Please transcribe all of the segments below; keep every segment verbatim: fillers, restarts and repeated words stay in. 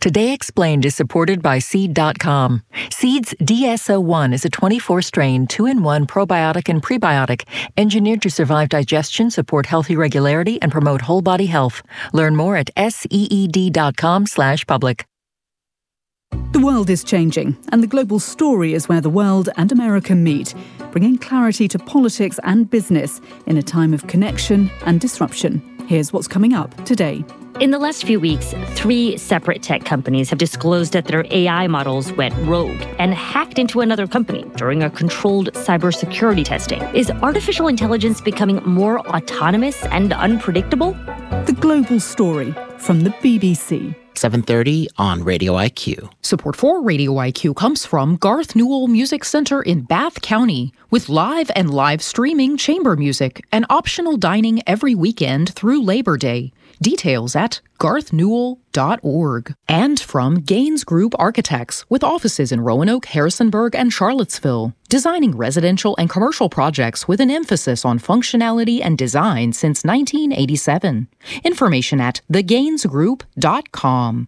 Today Explained is supported by Seed dot com. Seed's D S O one is a twenty-four strain, two in one probiotic and prebiotic, engineered to survive digestion, support healthy regularity, and promote whole body health. Learn more at seed dot com slash public. The world is changing, and The Global Story is where the world and America meet, bringing clarity to politics and business in a time of connection and disruption. Here's what's coming up today. In the last few weeks, three separate tech companies have disclosed that their A I models went rogue and hacked into another company during a controlled cybersecurity testing. Is artificial intelligence becoming more autonomous and unpredictable? The Global Story from the B B C. seven thirty on Radio I Q. Support for Radio I Q comes from Garth Newell Music Center in Bath County, with live and live streaming chamber music and optional dining every weekend through Labor Day. Details at garth newell dot org. And from Gaines Group Architects, with offices in Roanoke, Harrisonburg, and Charlottesville, designing residential and commercial projects with an emphasis on functionality and design since nineteen eighty-seven. Information at the gaines group dot com.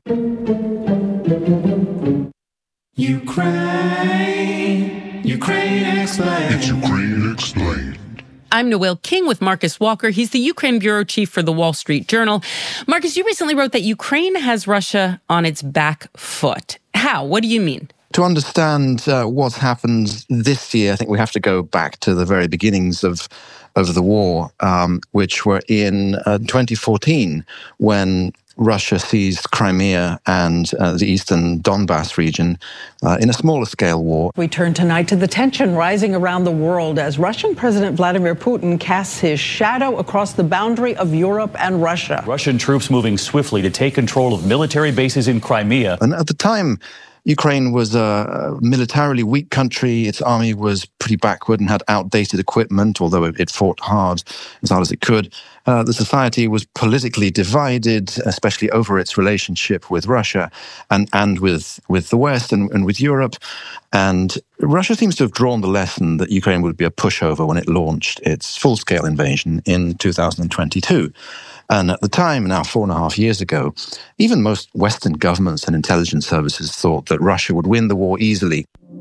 Ukraine, Ukraine Explained. It's Ukraine Explained. I'm Noelle King with Marcus Walker. He's the Ukraine bureau chief for the Wall Street Journal. Marcus, you recently wrote that Ukraine has Russia on its back foot. How? What do you mean? To understand uh, what's happened this year, I think we have to go back to the very beginnings of of the war, um, which were in uh, twenty fourteen, when Russia seized Crimea and uh, the eastern Donbass region uh, in a smaller scale war. We turn tonight to the tension rising around the world as Russian President Vladimir Putin casts his shadow across the boundary of Europe and Russia. Russian troops moving swiftly to take control of military bases in Crimea. And at the time, Ukraine was a militarily weak country. Its army was pretty backward and had outdated equipment, although it fought hard, as hard as it could. Uh, the society was politically divided, especially over its relationship with Russia and, and with, with the West and, and with Europe. And Russia seems to have drawn the lesson that Ukraine would be a pushover when it launched its full-scale invasion in two thousand twenty-two. And at the time, now four and a half years ago, even most Western governments and intelligence services thought that Russia would win the war easily.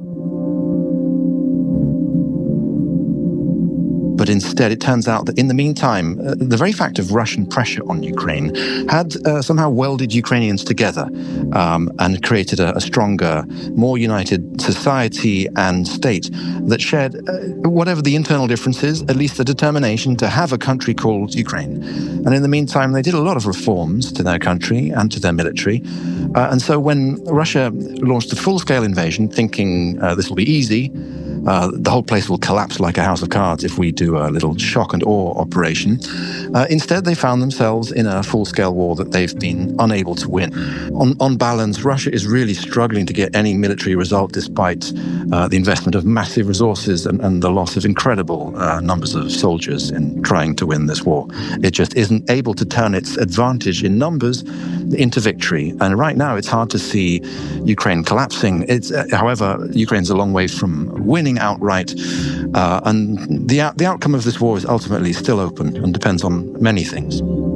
But instead, it turns out that in the meantime, uh, the very fact of Russian pressure on Ukraine had uh, somehow welded Ukrainians together um, and created a, a stronger, more united society and state that shared, uh, whatever the internal differences, at least the determination to have a country called Ukraine. And in the meantime, they did a lot of reforms to their country and to their military. Uh, and so when Russia launched a full-scale invasion, thinking uh, this will be easy, Uh, the whole place will collapse like a house of cards if we do a little shock and awe operation. Uh, instead, they found themselves in a full-scale war that they've been unable to win. On, on balance, Russia is really struggling to get any military result despite uh, the investment of massive resources and, and the loss of incredible uh, numbers of soldiers in trying to win this war. It just isn't able to turn its advantage in numbers into victory. And right now, it's hard to see Ukraine collapsing. It's, uh, however, Ukraine's a long way from winning outright, uh, and the the outcome of this war is ultimately still open and depends on many things.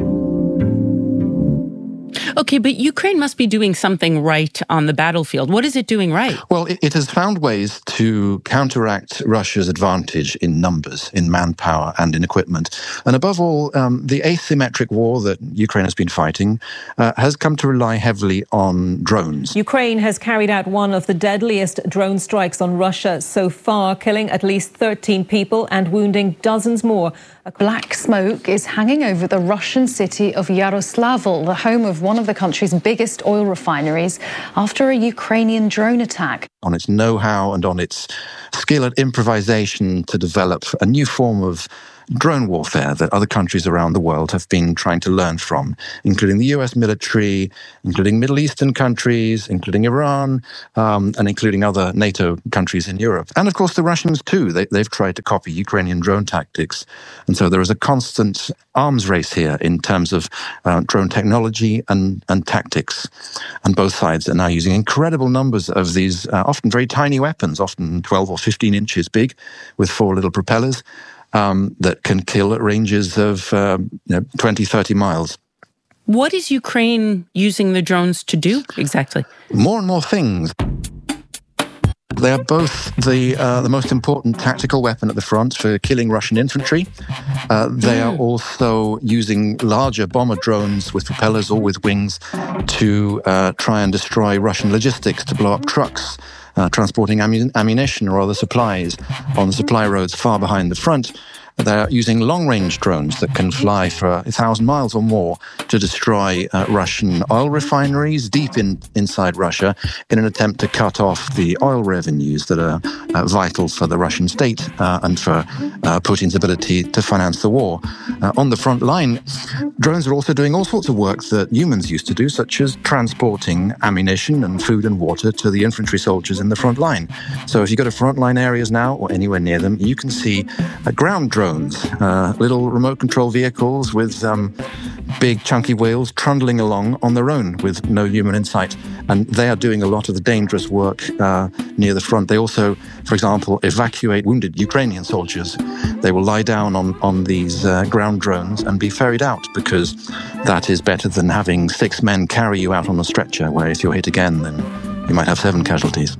Okay, but Ukraine must be doing something right on the battlefield. What is it doing right? Well, it, it has found ways to counteract Russia's advantage in numbers, in manpower, and in equipment. And above all, um, the asymmetric war that Ukraine has been fighting uh, has come to rely heavily on drones. Ukraine has carried out one of the deadliest drone strikes on Russia so far, killing at least thirteen people and wounding dozens more. Black smoke is hanging over the Russian city of Yaroslavl, the home of one of the country's biggest oil refineries, after a Ukrainian drone attack. On its know-how and on its skill at improvisation to develop a new form of drone warfare that other countries around the world have been trying to learn from, including the U S military, including Middle Eastern countries, including Iran, um, and including other NATO countries in Europe. And of course, the Russians too. They, they've tried to copy Ukrainian drone tactics. And so there is a constant arms race here in terms of uh, drone technology and, and tactics. And both sides are now using incredible numbers of these uh, often very tiny weapons, often twelve or fifteen inches big, with four little propellers. Um, that can kill at ranges of uh, you know, twenty, thirty miles. What is Ukraine using the drones to do exactly? More and more things. They are both the uh, the most important tactical weapon at the front for killing Russian infantry. Uh, they are also using larger bomber drones with propellers or with wings to uh, try and destroy Russian logistics, to blow up trucks uh, transporting ammun- ammunition or other supplies on the supply roads far behind the front. They're using long-range drones that can fly for a thousand miles or more to destroy uh, Russian oil refineries deep in, inside Russia in an attempt to cut off the oil revenues that are uh, vital for the Russian state uh, and for uh, Putin's ability to finance the war. Uh, on the front line, drones are also doing all sorts of work that humans used to do, such as transporting ammunition and food and water to the infantry soldiers in the front line. So if you go to frontline areas now or anywhere near them, you can see uh, ground drones Uh, little remote control vehicles with um, big chunky wheels trundling along on their own with no human in sight. And they are doing a lot of the dangerous work uh, near the front. They also, for example, evacuate wounded Ukrainian soldiers. They will lie down on, on these uh, ground drones and be ferried out, because that is better than having six men carry you out on a stretcher, where if you're hit again, then you might have seven casualties.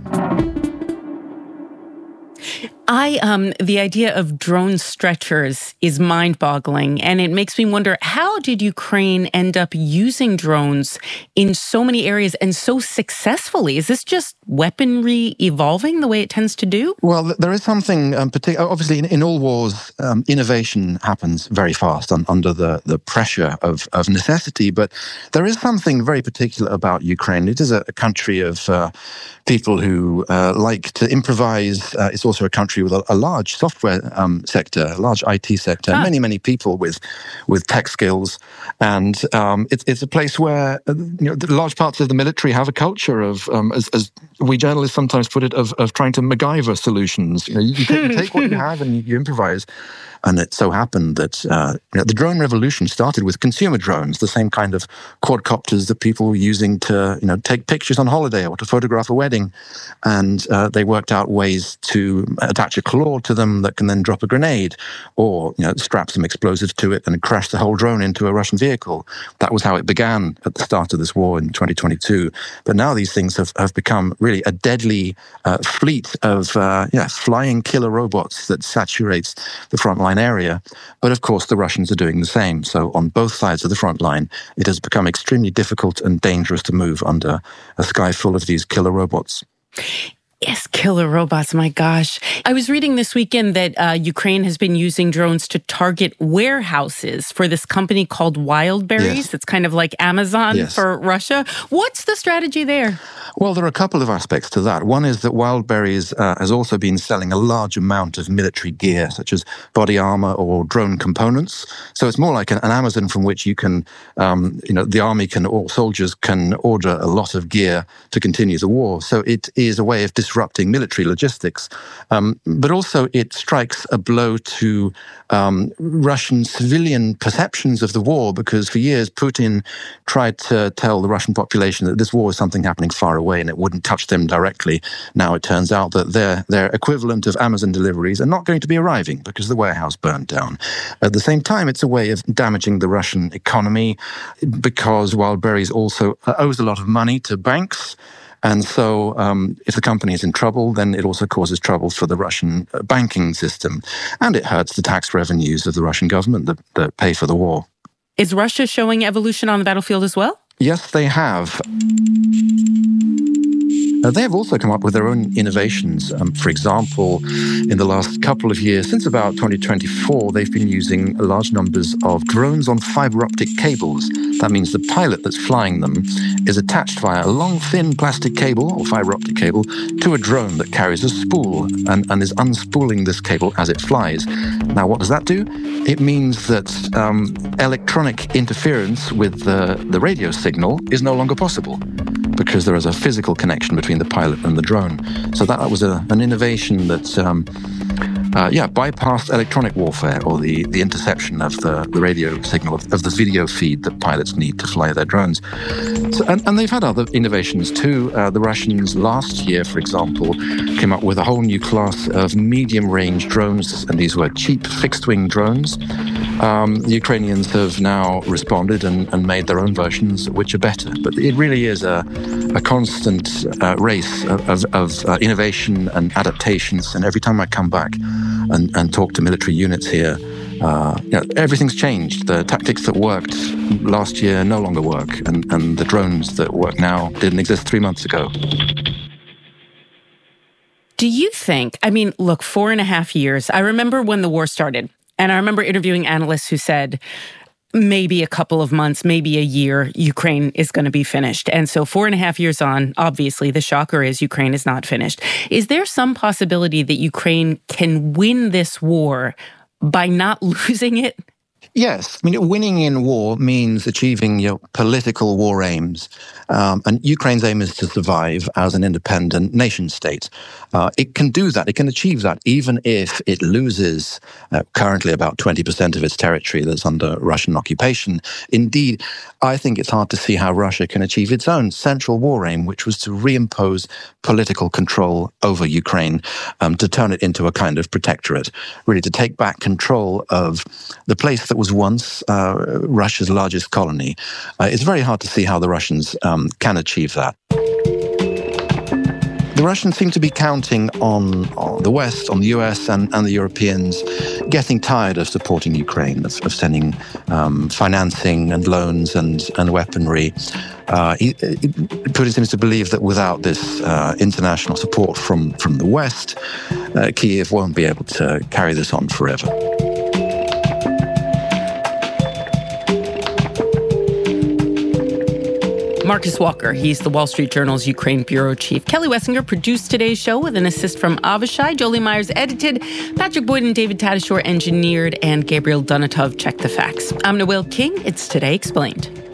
I, um, the idea of drone stretchers is mind-boggling, and it makes me wonder, how did Ukraine end up using drones in so many areas and so successfully? Is this just weaponry evolving the way it tends to do? Well, there is something um, particular. Obviously, in, in all wars, um, innovation happens very fast un- under the, the pressure of, of necessity. But there is something very particular about Ukraine. It is a, a country of uh, people who uh, like to improvise. Uh, it's also a country with a, a large software um, sector, a large I T sector, ah. many, many people with with tech skills. And um, it, it's a place where uh, you know, the large parts of the military have a culture of, um, as, as we journalists sometimes put it, of, of trying to MacGyver solutions. You know, you, you, take, you take what you have and you, you improvise. And it so happened that uh, you know, the drone revolution started with consumer drones, the same kind of quadcopters that people were using to, you know, take pictures on holiday or to photograph a wedding. And uh, they worked out ways to attach a claw to them that can then drop a grenade, or you know, strap some explosives to it and crash the whole drone into a Russian vehicle. That was how it began at the start of this war in twenty twenty-two. But now these things have, have become really a deadly uh, fleet of uh, yeah, flying killer robots that saturates the front line area. But of course, the Russians are doing the same. So on both sides of the front line, it has become extremely difficult and dangerous to move under a sky full of these killer robots. Yes, killer robots, my gosh. I was reading this weekend that uh, Ukraine has been using drones to target warehouses for this company called Wildberries. Yes. It's kind of like Amazon yes. for Russia. What's the strategy there? Well, there are a couple of aspects to that. One is that Wildberries uh, has also been selling a large amount of military gear, such as body armor or drone components. So it's more like an, an Amazon from which you can, um, you know, the army can, or soldiers can order a lot of gear to continue the war. So it is a way of disrupting military logistics. Um, but also it strikes a blow to um, Russian civilian perceptions of the war, because for years Putin tried to tell the Russian population that this war is something happening far away and it wouldn't touch them directly. Now it turns out that their their equivalent of Amazon deliveries are not going to be arriving because the warehouse burned down. At the same time, it's a way of damaging the Russian economy, because Wildberries also owes a lot of money to banks. And so um, if the company is in trouble, then it also causes trouble for the Russian banking system. And it hurts the tax revenues of the Russian government that, that pay for the war. Is Russia showing evolution on the battlefield as well? Yes, they have. Uh, they have also come up with their own innovations. Um, for example, in the last couple of years, since about twenty twenty-four, they've been using large numbers of drones on fiber optic cables. That means the pilot that's flying them is attached via a long, thin plastic cable or fiber optic cable to a drone that carries a spool and, and is unspooling this cable as it flies. Now, what does that do? It means that um, electronic interference with the, the radio signal is no longer possible, because there is a physical connection between the pilot and the drone. So that, that was a, an innovation that, um, uh, yeah, bypassed electronic warfare, or the, the interception of the, the radio signal, of, of the video feed that pilots need to fly their drones. So, and, and they've had other innovations too. Uh, the Russians last year, for example, came up with a whole new class of medium-range drones, and these were cheap fixed-wing drones. Um, the Ukrainians have now responded and, and made their own versions, which are better. But it really is a, a constant uh, race of, of, of uh, innovation and adaptations. And every time I come back and, and talk to military units here, uh, you know, everything's changed. The tactics that worked last year no longer work, and, and the drones that work now didn't exist three months ago. Do you think, I mean, look, four and a half years, I remember when the war started, and I remember interviewing analysts who said, maybe a couple of months, maybe a year, Ukraine is going to be finished. And so four and a half years on, obviously, the shocker is Ukraine is not finished. Is there some possibility that Ukraine can win this war by not losing it? Yes. I mean, winning in war means achieving your political war aims. Um, and Ukraine's aim is to survive as an independent nation state. Uh, it can do that. It can achieve that even if it loses uh, currently about twenty percent of its territory that's under Russian occupation. Indeed, I think it's hard to see how Russia can achieve its own central war aim, which was to reimpose political control over Ukraine, um, to turn it into a kind of protectorate, really to take back control of the place that was once uh, Russia's largest colony. Uh, it's very hard to see how the Russians um, can achieve that. The Russians seem to be counting on, on the West, on the U S and, and the Europeans, getting tired of supporting Ukraine, of, of sending um, financing and loans and, and weaponry. Uh, he, he, Putin seems to believe that without this uh, international support from, from the West, uh, Kyiv won't be able to carry this on forever. Marcus Walker, he's the Wall Street Journal's Ukraine bureau chief. Kelly Wessinger produced today's show with an assist from Avishai. Jolie Myers edited. Patrick Boyd and David Tadashore engineered. And Gabriel Donatov checked the facts. I'm Noel King. It's Today Explained.